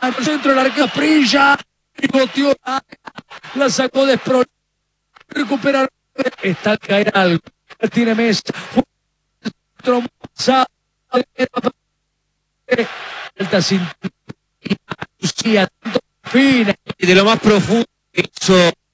al centro del arquero Prilla, pivoteó, la sacó desprolija, recupera, está al caer algo, tiene Mesa, alta cintura, fina, y de lo más profundo que hizo